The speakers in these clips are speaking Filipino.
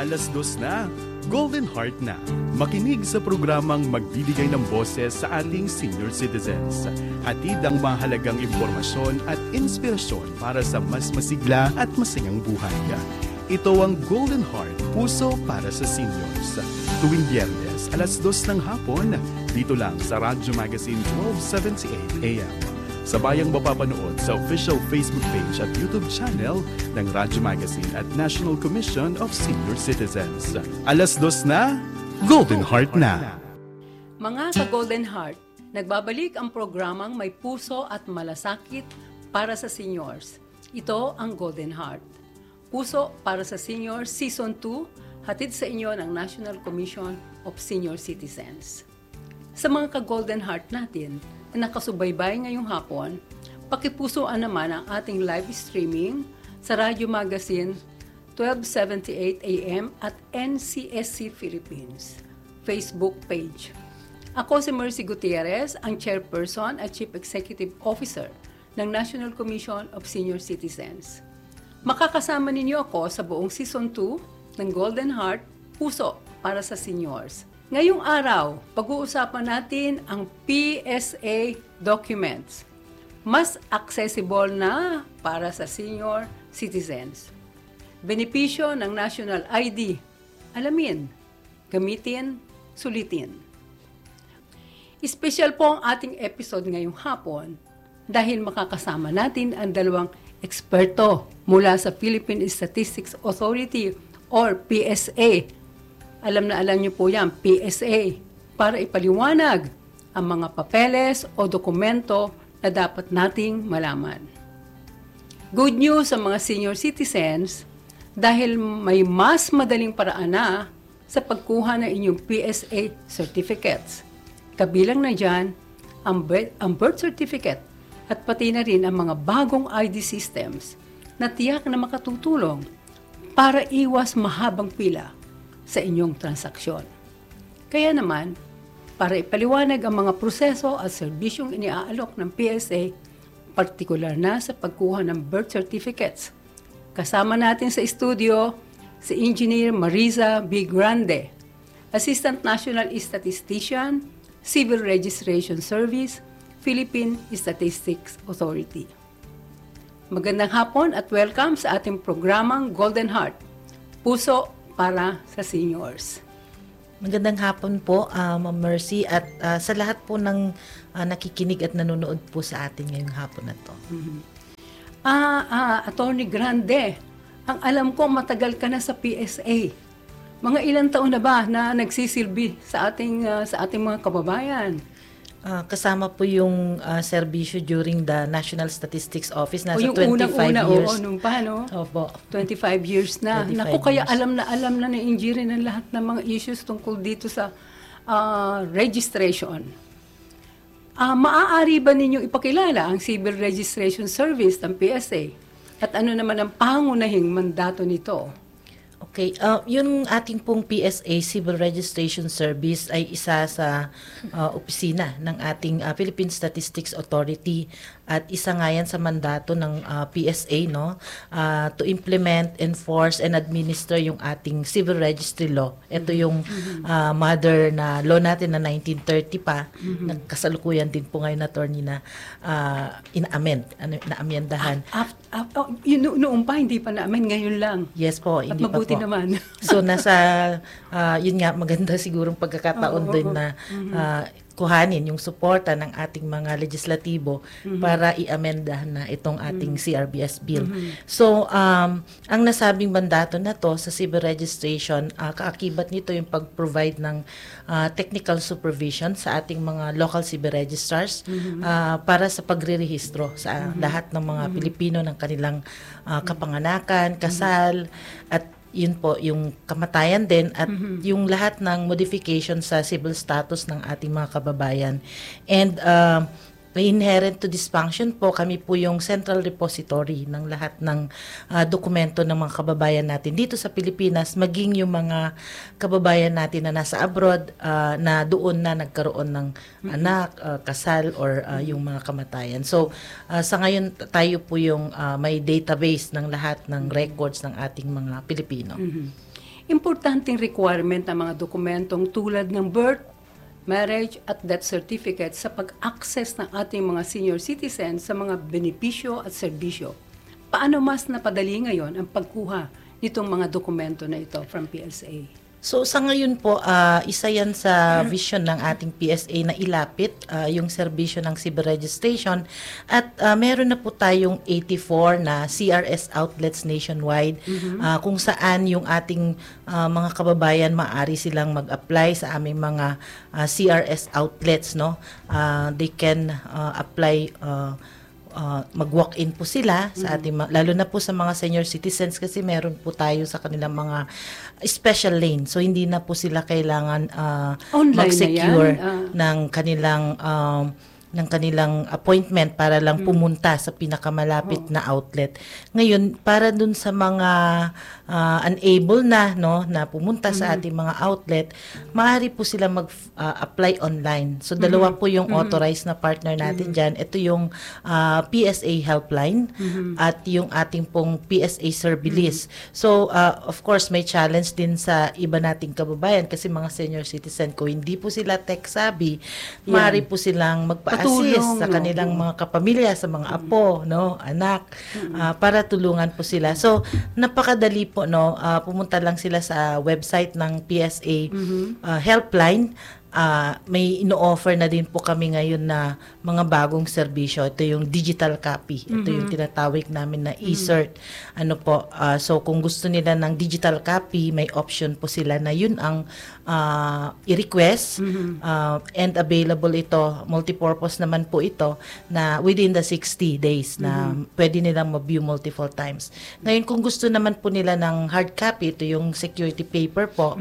2:00 na. Golden Heart na. Makinig sa programang magbibigay ng boses sa ating senior citizens. Hatid ang mahalagang impormasyon at inspirasyon para sa mas masigla at masingang buhay. Ito ang Golden Heart, puso para sa seniors. Tuwing Biyernes, 2:00 ng hapon, dito lang sa Radyo Magazine 1278 AM. Sabayang mapapanood sa official Facebook page at YouTube channel ng Radyo Magazine at National Commission of Senior Citizens. 2:00 na, Golden Heart na. Mga ka-Golden Heart, nagbabalik ang programang may puso at malasakit para sa seniors. Ito ang Golden Heart. Puso para sa Seniors Season 2, hatid sa inyo ng National Commission of Senior Citizens. Sa mga ka-Golden Heart natin na nakasubaybay ngayong hapon, pakipusoan naman ang ating live streaming sa Radyo Magazine 1278 AM at NCSC Philippines Facebook page. Ako si Mercy Gutierrez, ang Chairperson at Chief Executive Officer ng National Commission of Senior Citizens. Makakasama ninyo ako sa buong Season 2 ng Golden Heart, Puso para sa Seniors. Ngayong araw, pag-uusapan natin ang PSA documents. Mas accessible na para sa senior citizens. Benepisyo ng National ID. Alamin, gamitin, sulitin. Espesyal po ang ating episode ngayong hapon dahil makakasama natin ang dalawang eksperto mula sa Philippine Statistics Authority or PSA. Alam na alam niyo po yan, PSA, para ipaliwanag ang mga papeles o dokumento na dapat nating malaman. Good news sa mga senior citizens dahil may mas madaling paraan na sa pagkuha ng inyong PSA certificates. Kabilang na dyan ang birth certificate at pati na rin ang mga bagong ID systems na tiyak na makatutulong para iwas mahabang pila sa inyong transaksyon. Kaya naman, para ipaliwanag ang mga proseso at serbisyong iniaalok ng PSA, partikular na sa pagkuha ng birth certificates, kasama natin sa studio si Engineer Mariza B. Grande, Assistant National Statistician, Civil Registration Service, Philippine Statistics Authority. Magandang hapon at welcome sa ating programang Golden Heart, Puso para sa Seniors. Magandang hapon po, Ma'am Mercy, at sa lahat po ng nakikinig at nanonood po sa atin ngayong hapon na to. Attorney Grande, ang alam ko matagal ka na sa PSA. Mga ilang taon na ba na nagsisilbi sa ating mga kababayan? Kasama po yung serbisyo during the National Statistics Office. Nasa yung 25 years. Oo, nung pa, no? Opo. 25 years na. 25 Naku, kaya years. alam na ni Engineer ng lahat ng mga issues tungkol dito sa registration. Maaari ba ninyong ipakilala ang Civil Registration Service ng PSA? At ano naman ang pangunahing mandato nito? Okay, yung ating pong PSA, Civil Registration Service, ay isa sa opisina ng ating Philippine Statistics Authority at isa nga yan sa mandato ng PSA, no, to implement, enforce, and administer yung ating civil registry law. Ito yung mother na law natin na 1930 pa, nagkasalukuyan din po ngayon, attorney, na inaamyendahan. Noong pa, hindi pa namin, ngayon lang. Yes po, At hindi pa mabuti po. naman. So nasa, yun nga, maganda sigurong pagkakataon din na kuhanin yung suporta ng ating mga legislatibo para i-amendahan na itong ating CRBS bill. So, ang nasabing mandato na to sa civil registration, kaakibat nito yung pag-provide ng technical supervision sa ating mga local civil registrars para sa pagre-rehistro sa lahat ng mga Pilipino ng kanilang kapanganakan, kasal, at yun po, yung kamatayan din at yung lahat ng modification sa civil status ng ating mga kababayan. And inherent to this function po, kami po yung central repository ng lahat ng dokumento ng mga kababayan natin dito sa Pilipinas, maging yung mga kababayan natin na nasa abroad, na doon na nagkaroon ng anak, kasal, or yung mga kamatayan. So, sa ngayon, tayo po yung may database ng lahat ng records ng ating mga Pilipino. importanteng requirement ng mga dokumentong tulad ng birth, marriage at death certificate sa pag-access ng ating mga senior citizens sa mga benepisyo at serbisyo. Paano mas napadali ngayon ang pagkuha nitong mga dokumento na ito from PSA? So sa ngayon po, isa yan sa vision ng ating PSA na ilapit yung serbisyo ng civil registration at meron na po tayong 84 na CRS outlets nationwide kung saan yung ating mga kababayan maaari silang mag-apply sa aming mga CRS outlets, no? They can apply mag-walk-in po sila sa ating lalo na po sa mga senior citizens kasi meron po tayo sa kanilang mga special lane. So hindi na po sila kailangan mag-secure ng kanilang appointment para lang pumunta sa pinakamalapit na outlet. Ngayon, para dun sa mga unable na pumunta sa ating mga outlet, maaari po sila mag-apply online. So dalawa po yung authorized na partner natin dyan. Ito yung PSA helpline at yung ating pong PSA Servilis. So of course, may challenge din sa iba nating kababayan kasi mga senior citizen ko, hindi po sila tech savvy, maaari po silang assist sa kanilang mga kapamilya, sa mga apo, anak, para tulungan po sila. So, napakadali po, pumunta lang sila sa website ng PSA helpline. May ino-offer na din po kami ngayon na mga bagong serbisyo. Ito yung digital copy. Ito yung tinatawag namin na e-cert. So kung gusto nila ng digital copy, may option po sila na yun ang i-request and available ito. Multipurpose naman po ito na within the 60 days na pwede nilang ma-view multiple times. Ngayon kung gusto naman po nila ng hard copy, ito yung security paper po,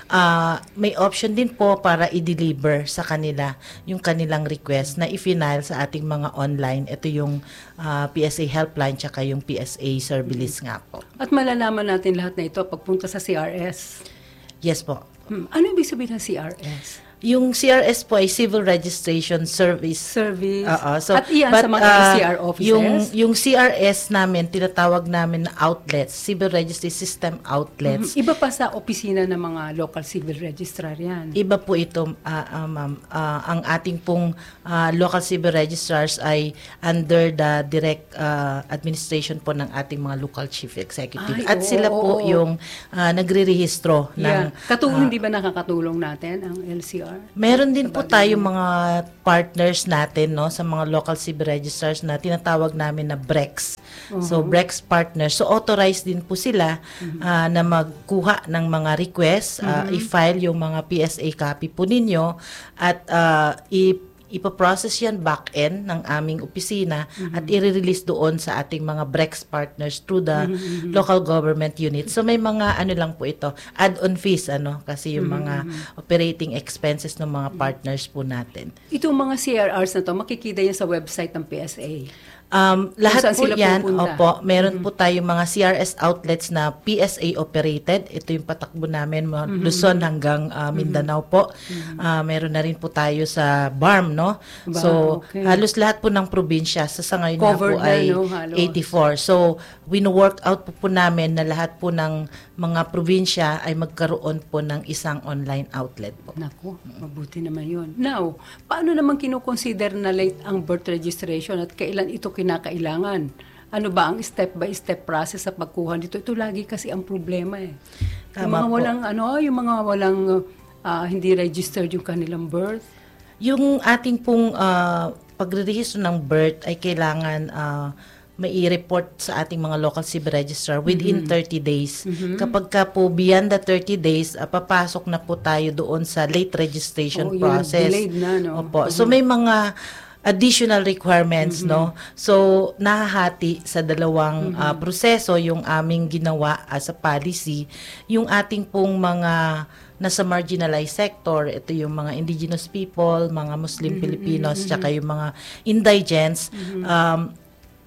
may option din po para i-deliver sa kanila yung kanilang request na i-final sa ating mga online. Ito yung PSA helpline tsaka yung PSA Servilis nga po. At malalaman natin lahat na ito pagpunta sa CRS. Yes po. Ano ibig sabihin ng CRS? Yung CRS po ay Civil Registration Service. At iyan sa mga CR offices? Yung CRS namin, tinatawag namin na outlets, Civil Registry System outlets. Iba pa sa opisina ng mga local civil registrar yan? Iba po ito, ma'am. Ang ating pong local civil registrars ay under the direct administration po ng ating mga local chief executive. At sila po yung nagre-rehistro ng... Hindi ba nakakatulong natin ang LCR? Meron din po tayong mga partners natin sa mga local civil registrars na tinatawag namin na BREX. So BREX partners. So authorized din po sila na magkuha ng mga requests, i-file yung mga PSA copy po ninyo at ipaprocess yan back-end ng aming opisina at i-release doon sa ating mga BREX partners through the local government unit. So may mga lang po ito, add-on fees kasi yung mga operating expenses ng mga partners po natin. Itong mga CRRs na to, makikita yan sa website ng PSA. Lahat po yan, meron po tayong mga CRS outlets na PSA operated. Ito yung patakbo namin, Luzon hanggang Mindanao po. Meron na rin po tayo sa BARM, So, halos lahat po ng probinsya sa ngayon na po ay 84. So, wino-work out po namin na lahat po ng mga probinsya ay magkaroon po ng isang online outlet po. Naku, mabuti naman yun. Now, paano naman kinukonsider na late ang birth registration at kailan ito kinakailangan? Ano ba ang step-by-step process sa pagkuha nito? Ito lagi kasi ang problema eh. Yung mga walang hindi registered yung kanilang birth. Yung ating pong pagre-register ng birth ay kailangan may i-report sa ating mga local civil registrar within 30 days. Kapag ka po beyond the 30 days, papasok na po tayo doon sa late registration process. Delayed na, Opo. So may mga additional requirements, So, nahahati sa dalawang proseso yung aming ginawa as a policy. Yung ating pong mga nasa marginalized sector, ito yung mga indigenous people, mga Muslim Filipinos, tsaka yung mga indigents,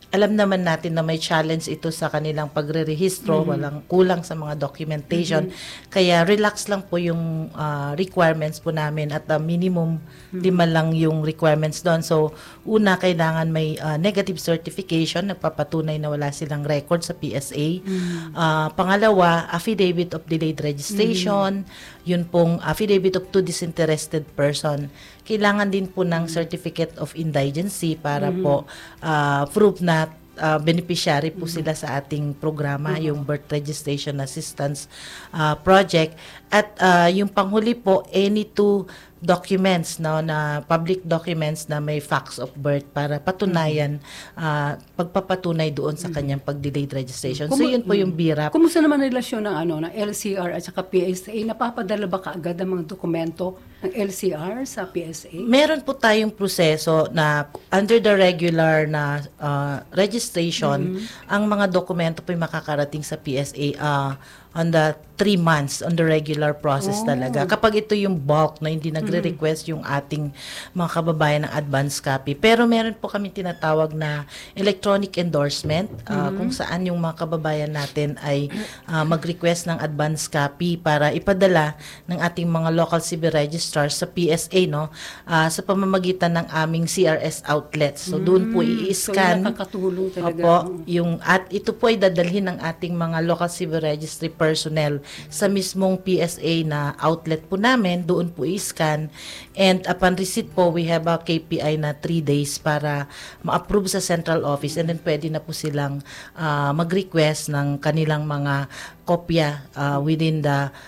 alam naman natin na may challenge ito sa kanilang pagre-rehistro, walang kulang sa mga documentation. Kaya relax lang po yung requirements po namin at minimum 5 lang yung requirements doon. So, una, kailangan may negative certification, nagpapatunay na wala silang record sa PSA. Pangalawa, affidavit of delayed registration, yun pong affidavit of two disinterested person. Kailangan din po ng certificate of indigency para po proof na beneficiary po sila sa ating programa, yung Birth Registration Assistance Project. At yung panghuli po, any two documents, no, na public documents na may facts of birth para patunayan, pagpapatunay doon sa kanyang pag-delayed registration. So yun po yung BIRAP. Kumusta naman ang relasyon ng LCR at saka PSA? Napapadala ba kaagad ang mga dokumento ng LCR sa PSA? Meron po tayong proseso na under the regular na registration, ang mga dokumento po yung makakarating sa PSA on the 3 months on the regular process talaga. Kapag ito yung bulk na hindi nagre-request yung ating mga kababayan ng advance copy. Pero meron po kami tinatawag na electronic endorsement kung saan yung mga kababayan natin ay mag-request ng advance copy para ipadala ng ating mga local civil registrars sa PSA, no, sa pamamagitan ng aming CRS outlets. So doon po i-scan. So nakakatulong talaga. Opo, at ito po ay dadalhin ng ating mga local civil registry personnel sa mismong PSA na outlet po namin, doon po i-scan, and upon receipt po, we have a KPI na 3 days para ma-approve sa central office, and then pwede na po silang mag-request ng kanilang mga kopya within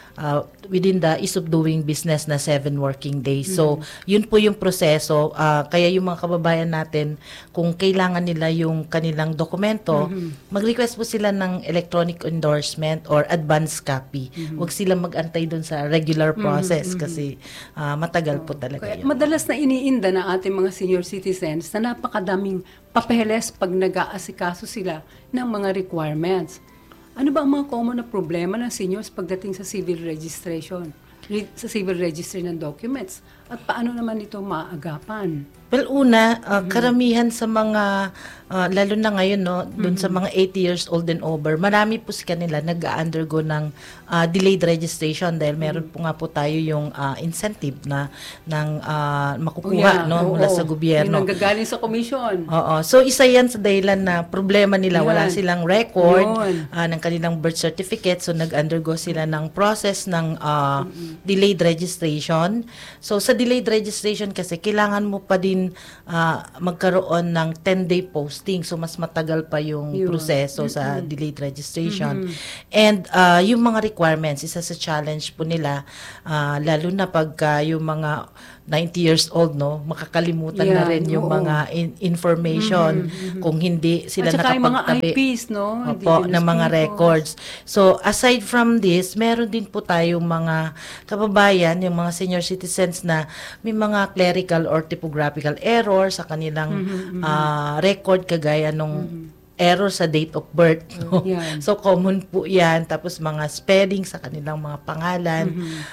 the ease of doing business na 7 working days. So, yun po yung proseso. Kaya yung mga kababayan natin, kung kailangan nila yung kanilang dokumento, mag-request po sila ng electronic endorsement or advance copy. Huwag sila mag-antay dun sa regular process kasi matagal po talaga Kaya, yun. madalas na iniinda ng ating mga senior citizens na napakadaming papeles pag nag-aasikaso sila ng mga requirements. Ano ba ang mga common na problema ng seniors pagdating sa civil registration, sa civil registry ng documents? At paano naman ito maagapan? Well, una, karamihan sa mga, lalo na ngayon, no, dun sa mga 80 years old and over, marami po sa kanila nag-undergo ng delayed registration dahil meron po nga po tayo yung incentive na ng makukuha mula sa gobyerno. Yung nanggagaling sa komisyon. Oo. So, isa yan sa dahilan na problema nila. Wala silang record ng kanilang birth certificate. So, nag-undergo sila ng process ng delayed registration. So, sa delayed registration kasi, kailangan mo pa din magkaroon ng 10-day posting. So, mas matagal pa yung proseso sa delayed registration. And yung mga requirements, isa sa challenge po nila, lalo na pagka yung mga 90 years old, no, makakalimutan na rin yung mga information kung hindi sila nakapagtabi. At saka yung mga IPs, no? Opo, ng mga records. So, aside from this, meron din po tayong mga kababayan, yung mga senior citizens na may mga clerical or typographical error sa kanilang record, kagaya nung error sa date of birth. No? So, common po yan. Tapos, mga spelling sa kanilang mga pangalan.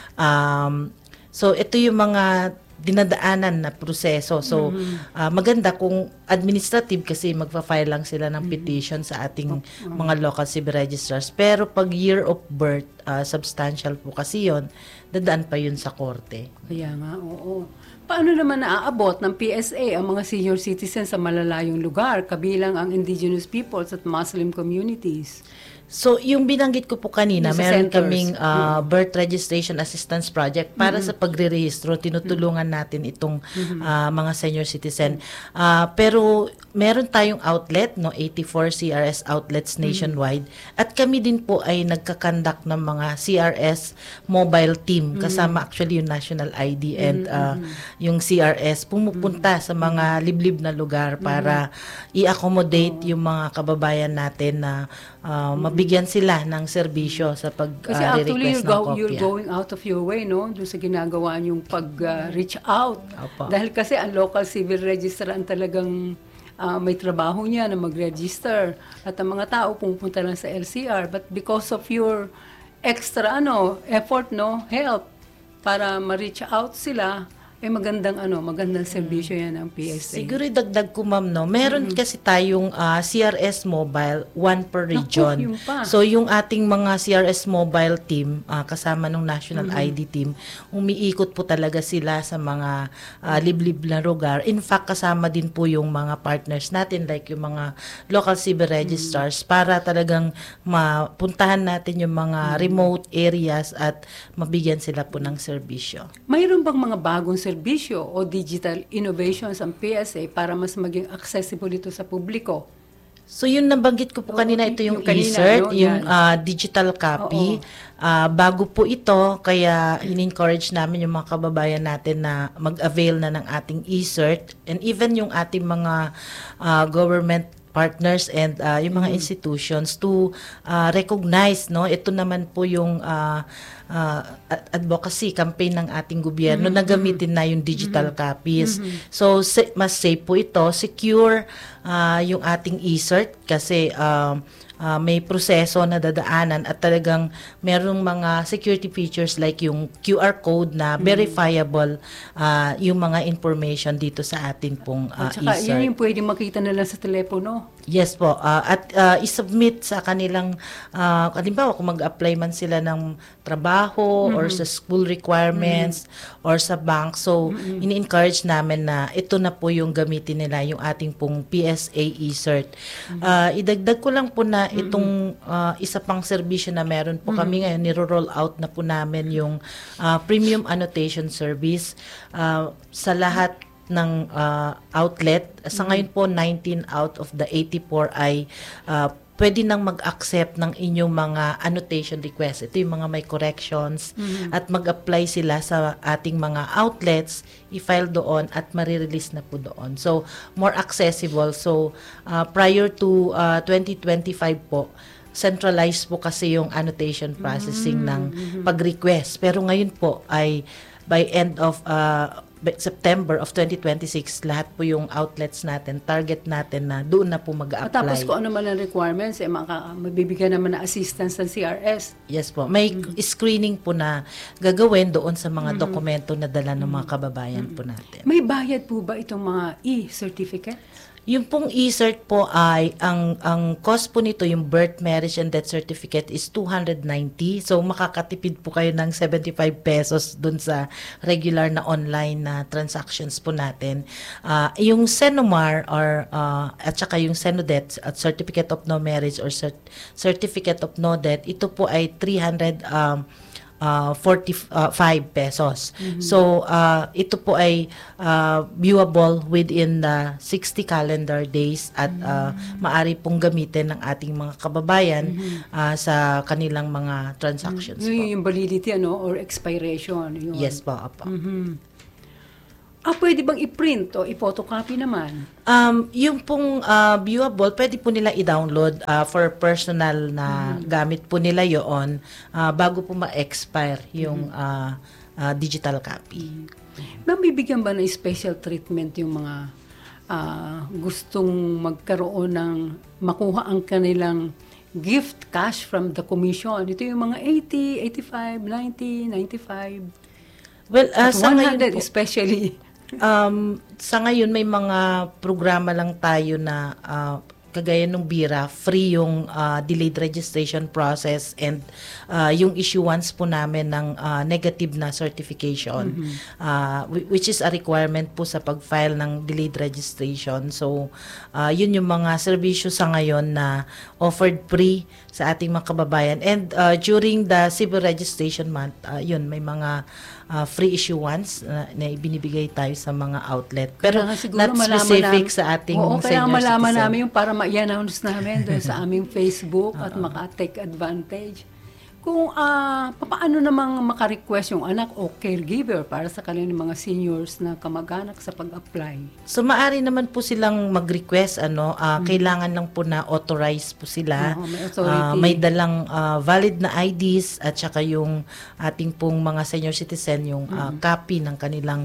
So, ito yung mga dinadaanan na proseso. So, maganda kung administrative kasi magpa-file lang sila ng petition sa ating mga local civil registrars. Pero pag year of birth, substantial po kasi yun, dadaan pa yun sa korte. Kaya nga, oo. Paano naman naaabot ng PSA ang mga senior citizens sa malalayong lugar, kabilang ang indigenous peoples at Muslim communities? So, yung binanggit ko po kanina, meron kaming birth registration assistance project para sa pagre-rehistro. Tinutulungan natin itong mga senior citizen. Pero meron tayong outlet, no, 84 CRS outlets nationwide. At kami din po ay nagkakandak ng mga CRS mobile team. Kasama actually yung National ID and yung CRS. Pumupunta sa mga liblib na lugar para i-accommodate yung mga kababayan natin na mabigyan sila ng serbisyo sa Kasi actually, pag-request ng kopya. you're going out of your way, no? Doon sa ginagawa yung pag-reach out. Opo. Dahil kasi ang local civil registrar ang talagang may trabaho niya na mag-register. At ang mga tao pumunta lang sa LCR. But because of your extra effort, no, help, para ma-reach out sila, magandang serbisyo yan ng PSA. Siguro idagdag ko, ma'am, no? Meron kasi tayong CRS Mobile, one per region. Naku, yun pa. So, yung ating mga CRS Mobile team, kasama ng National ID team, umiikot po talaga sila sa mga liblib na lugar. In fact, kasama din po yung mga partners natin, like yung mga local civil registrars, para talagang mapuntahan natin yung mga remote areas at mabigyan sila po ng serbisyo. Mayroon bang mga bagong serbisyo o digital innovations ang PSA para mas maging accessible ito sa publiko? So yun nabanggit ko po kanina, ito yung e-cert, yung digital copy. Bago po ito, kaya in-encourage namin yung mga kababayan natin na mag-avail na ng ating e-cert, and even yung ating mga government partners and yung mga institutions to recognize, no, ito naman po yung advocacy campaign ng ating gobyerno na gamitin na yung digital copies. So mas safe po ito, secure yung ating e-cert kasi may proseso na dadaanan at talagang merong mga security features like yung QR code na verifiable yung mga information dito sa atin pong At saka e-cert. yun yung pwede makita nila sa telepono. Yes po. At isubmit sa kanilang, halimbawa kung mag-apply man sila ng trabaho or sa school requirements or sa bank. So, ini-encourage namin na ito na po yung gamitin nila, yung ating pong PSA e-cert. Idagdag ko lang po na itong isa pang serbisyo na meron po kami ngayon, niro-roll out na po namin yung premium annotation service sa lahat ng outlet. Sa ngayon po, 19 out of the 84 ay pwede nang mag-accept ng inyong mga annotation request. Ito yung mga may corrections at mag-apply sila sa ating mga outlets, i-file doon at marirelease na po doon. So, more accessible. So, prior to 2025 po, centralized po kasi yung annotation processing ng pag-request. Pero ngayon po ay by end of September of 2026, lahat po yung outlets natin, target natin na doon na po mag-a-apply. Tapos kung ano man ang requirements, mabibigyan naman na assistance ng CRS. Yes po. May screening po na gagawin doon sa mga dokumento na dala ng mga kababayan po natin. May bayad po ba itong mga e-certificates? Yung pong e-cert po ay, ang cost po nito, yung birth, marriage, and death certificate is 290. So, makakatipid po kayo ng 75 pesos dun sa regular na online na transactions po natin. Yung Senomar at saka yung Senodet at Certificate of No Marriage or Certificate of No Death, ito po ay 45 pesos. So, ito po ay viewable within the 60 calendar days at maari pong gamitin ng ating mga kababayan sa kanilang mga transactions po. Yung validity or expiration. Yun. Yes po, apo. Pwede bang i-print o i-photocopy naman? Yung pong viewable, pwede po nila i-download for personal na gamit po nila yon bago po ma-expire yung digital copy. Mabibigyan ba ng special treatment yung mga gustong magkaroon ng makuha ang kanilang gift cash from the commission? Ito yung mga 80, 85, 90, 95. Well, At sa 100 ngayon po, especially. sa ngayon may mga programa lang tayo na kagaya ng BIRA, free yung delayed registration process and yung issuance po namin ng negative na certification, which is a requirement po sa pag-file ng delayed registration. So, yun yung mga serbisyo sa ngayon na offered free sa ating mga kababayan. And during the civil registration month, yun, may mga free issuance na ibinibigay tayo sa mga outlet. Pero not specific sa ating senior citizen. Kaya malaman namin yung para ma-i-announce namin doon sa aming Facebook at maka-take advantage. Kung paano namang maka-request yung anak o caregiver para sa kanilang mga seniors na kamag-anak sa pag-apply? So, maaari naman po silang mag-request, kailangan lang po na authorize po sila. May authority. May dalang valid na IDs at saka yung ating pong mga senior citizen, yung copy ng kanilang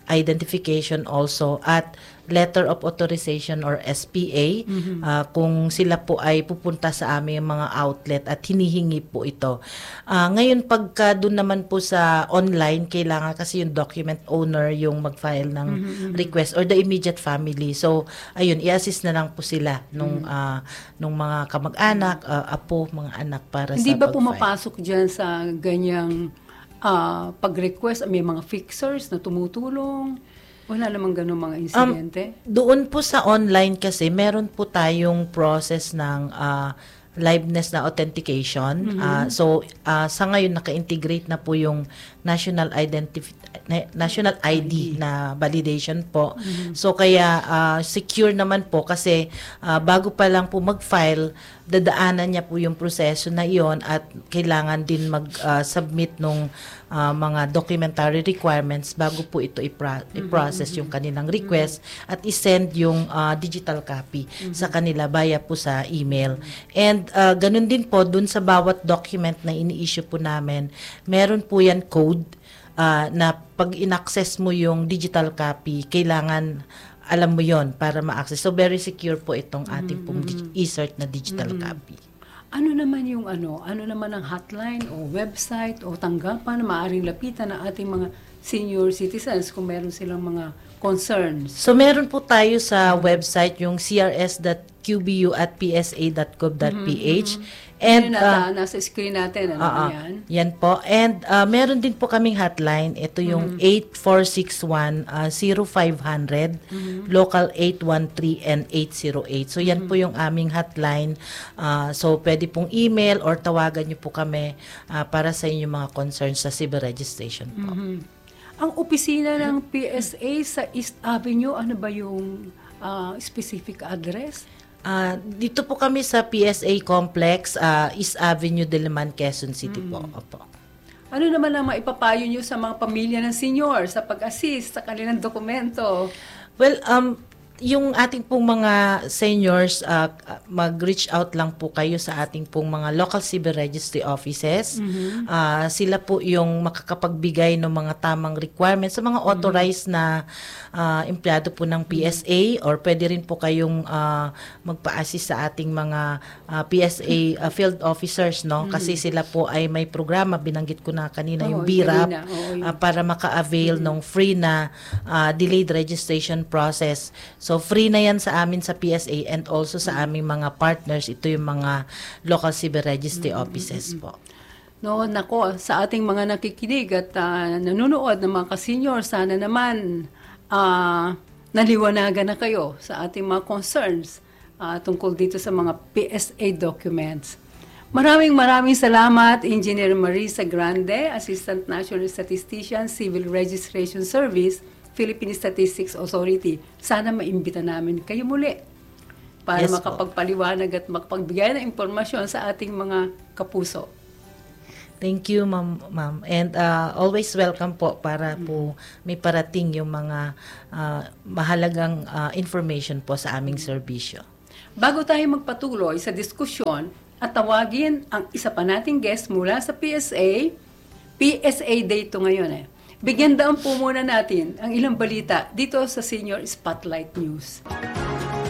identification also at letter of authorization or SPA kung sila po ay pupunta sa aming mga outlet at hinihingi po ito. Ngayon pagka doon naman po sa online, kailangan kasi yung document owner yung mag-file ng request or the immediate family. So ayun, i-assist na lang po sila nung mga kamag-anak, apo, mga anak para Hindi sa ba pag-file. pumapasok dyan sa ganyang pag-request? May mga fixers na tumutulong? Wala namang ganun mga insidente? Doon po sa online kasi, meron po tayong process ng liveness na authentication. So, sa ngayon, naka-integrate na po yung national ID na validation po. So, kaya secure naman po kasi bago pa lang po mag-file, dadaanan niya po yung proseso na iyon at kailangan din mag-submit nung mga documentary requirements bago po ito i-process yung kanilang request at i-send yung digital copy sa kanila via po sa email. And ganun din po dun sa bawat document na ini-issue po namin, meron po yan code na pag in-access mo yung digital copy, kailangan alam mo yon para ma-access. So very secure po itong ating pong insert na digital copy. Ano naman yung ano naman ang hotline o website o tanggapan na maaaring lapitan ng ating mga senior citizens kung meron silang mga concerns? So meron po tayo sa website yung crs.qbu@psa.gov.ph. And nasa screen natin, yan? Yan po. And meron din po kaming hotline. Ito yung 8461-0500, local 813 and 808. So yan po yung aming hotline. So pwede pong email or tawagan nyo po kami para sa inyong mga concerns sa civil registration po. Ang opisina ng PSA sa East Avenue, ano ba yung specific address? Dito po kami sa PSA Complex, East Avenue, Diliman, Quezon City po. Opo. Ano naman ang maipapayo nyo sa mga pamilya ng senior sa pag-assist sa kanilang dokumento? Well, yung ating pong mga seniors, mag-reach out lang po kayo sa ating pong mga local civil registry offices. Sila po yung makakapagbigay ng mga tamang requirements sa mga authorized na empleyado po ng PSA, or pwede rin po kayong magpa-assist sa ating mga PSA field officers, no? Kasi sila po ay may programa, binanggit ko na kanina, yung BRAP, para maka-avail ng free na delayed registration process. So, free na yan sa amin sa PSA and also sa aming mga partners. Ito yung mga local civil registry offices po. No, nako, sa ating mga nakikinig at nanonood ng mga ka-senior, sana naman naliwanagan na kayo sa ating mga concerns tungkol dito sa mga PSA documents. Maraming salamat, Engineer Marisa Grande, Assistant National Statistician, Civil Registration Service, Philippine Statistics Authority. Sana maimbita namin kayo muli para makapagpaliwanag at makapagbigay ng impormasyon sa ating mga kapuso. Thank you, ma'am. And always welcome po para po may parating yung mga mahalagang information po sa aming serbisyo. Bago tayo magpatuloy sa diskusyon at tawagin ang isa pa nating guest mula sa PSA Day ito ngayon Bigyan daan po muna natin ang ilang balita dito sa Senior Spotlight News.